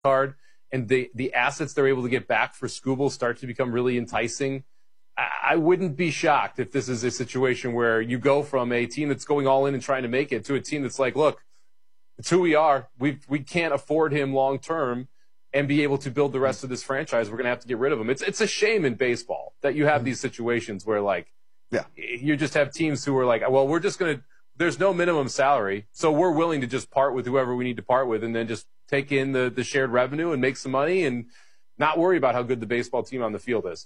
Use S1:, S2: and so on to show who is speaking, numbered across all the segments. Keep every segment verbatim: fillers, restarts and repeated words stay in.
S1: card and the, the assets they're able to get back for Skubal start to become really enticing, I, I wouldn't be shocked if this is a situation where you go from a team that's going all in and trying to make it to a team that's like, look, it's who we are. We we can't afford him long term and be able to build the rest of this franchise. We're going to have to get rid of him. It's it's a shame in baseball that you have these situations where, like,
S2: yeah,
S1: you just have teams who are like, well, we're just going to – there's no minimum salary, so we're willing to just part with whoever we need to part with and then just take in the, the shared revenue and make some money and not worry about how good the baseball team on the field is.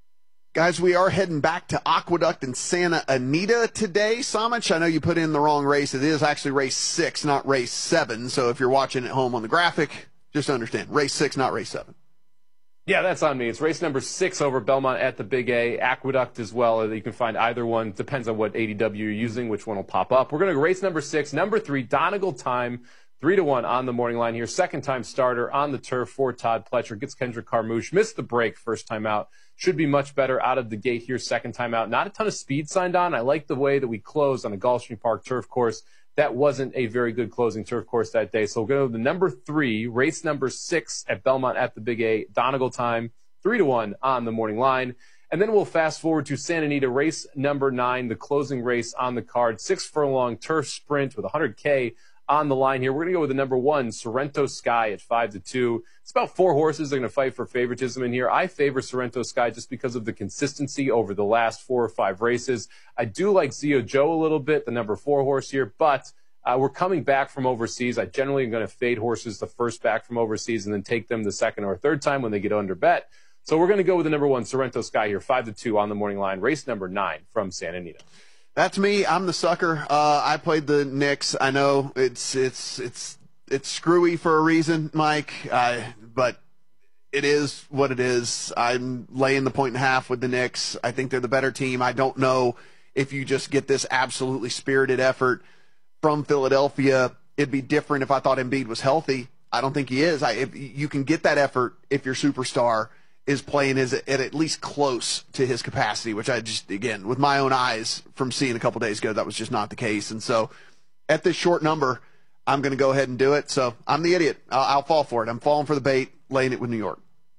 S2: Guys, we are heading back to Aqueduct in Santa Anita today. Samich, I know you put in the wrong race. It is actually race six, not race seven. So if you're watching at home on the graphic, just understand, race six, not race seven.
S1: Yeah, that's on me. It's race number six over Belmont at the Big A. Aqueduct as well. You can find either one. Depends on what A D W you're using, which one will pop up. We're going to go race number six. Number three, Donegal Time. Three to one on the morning line here. Second time starter on the turf for Todd Pletcher. Gets Kendrick Carmouche. Missed the break first time out. Should be much better out of the gate here second time out. Not a ton of speed signed on. I like the way that we closed on a Gulfstream Park turf course. That wasn't a very good closing turf course that day. So we'll go to the number three, race number six at Belmont at the Big A. Donegal Time. Three to one on the morning line. And then we'll fast forward to Santa Anita, race number nine, the closing race on the card. Six furlong turf sprint with one hundred K on the line here. We're going to go with the number one, Sorrento Sky at five to two. It's about four horses that are going to fight for favoritism in here. I favor Sorrento Sky just because of the consistency over the last four or five races. I do like Zio Joe a little bit, the number four horse here, but uh, we're coming back from overseas. I generally am going to fade horses the first back from overseas and then take them the second or third time when they get under bet. So we're going to go with the number one, Sorrento Sky here, five to two on the morning line, race number nine from Santa Anita.
S2: That's me. I'm the sucker. Uh, I played the Knicks. I know it's it's it's it's screwy for a reason, Mike. Uh, but it is what it is. I'm laying the point and a half with the Knicks. I think they're the better team. I don't know if you just get this absolutely spirited effort from Philadelphia. It'd be different if I thought Embiid was healthy. I don't think he is. I, if you can get that effort if your superstar is playing is at, at least close to his capacity, which I just, again, with my own eyes from seeing a couple days ago, that was just not the case. And so at this short number, I'm going to go ahead and do it. So I'm the idiot. I'll, I'll fall for it. I'm falling for the bait, laying it with New York.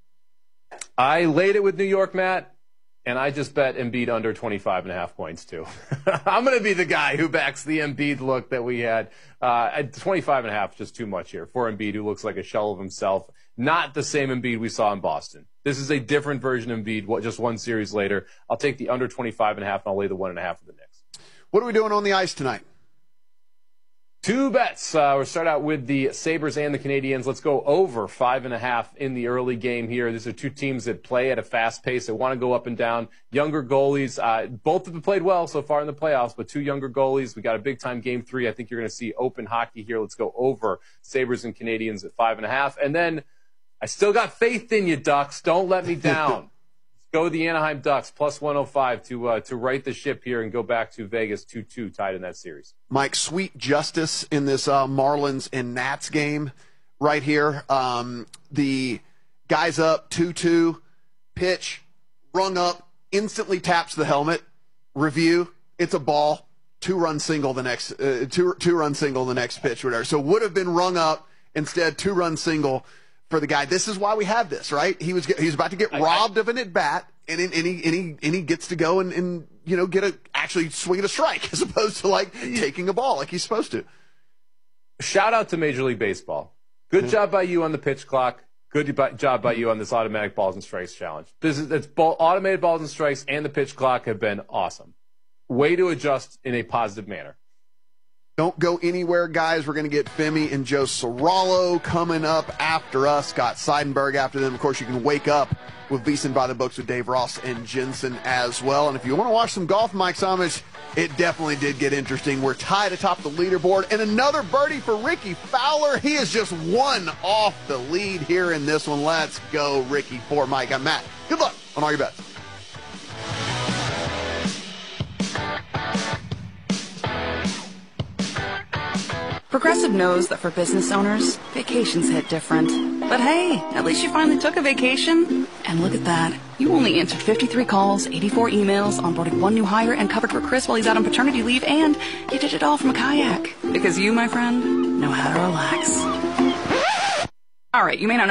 S1: I laid it with New York, Matt, and I just bet Embiid under twenty-five and a half points, too. I'm going to be the guy who backs the Embiid look that we had. Uh, at twenty-five and a half, just too much here for Embiid, who looks like a shell of himself. Not the same Embiid we saw in Boston. This is a different version of Embiid, just one series later. I'll take the under twenty-five and a half, and I'll lay the one and a half for the Knicks.
S2: What are we doing on the ice tonight?
S1: Two bets. Uh, we'll start out with the Sabres and the Canadiens. Let's go over five and a half in the early game here. These are two teams that play at a fast pace. They want to go up and down. Younger goalies. Uh, both have played well so far in the playoffs, but two younger goalies. We got a big-time game three. I think you're going to see open hockey here. Let's go over Sabres and Canadiens at five and a half. And then I still got faith in you, Ducks. Don't let me down. Go the Anaheim Ducks, plus one oh five to uh, to right the ship here and go back to Vegas two two, tied in that series.
S2: Mike, sweet justice in this uh, Marlins and Nats game right here. Um, the guy's up two two, pitch, rung up, instantly taps the helmet, review, it's a ball, two-run single the next uh, two two-run single the next pitch, whatever. So would have been rung up, instead two-run single for the guy. This is why we have this, right? He was he was about to get robbed of an at bat, and and he and he and he gets to go and, and you know get a actually swing at a strike as opposed to like taking a ball like he's supposed to.
S1: Shout out to Major League Baseball. Good job by you on the pitch clock. Good job by you on this automatic balls and strikes challenge. This is it's ball, automated balls and strikes and the pitch clock have been awesome. Way to adjust in a positive manner.
S2: Don't go anywhere, guys. We're going to get Femi and Joe Sorallo coming up after us. Scott Seidenberg after them. Of course, you can wake up with VSiN by the Books with Dave Ross and Jensen as well. And if you want to watch some golf, Mike Samich, it definitely did get interesting. We're tied atop the leaderboard. And another birdie for Ricky Fowler. He is just one off the lead here in this one. Let's go, Ricky. For Mike, I'm Matt. Good luck on all your bets.
S3: Progressive knows that for business owners, vacations hit different. But hey, at least you finally took a vacation. And look at that. You only answered fifty-three calls, eighty-four emails, onboarded one new hire, and covered for Chris while he's out on paternity leave, and you did it all from a kayak. Because you, my friend, know how to relax. All right, you may not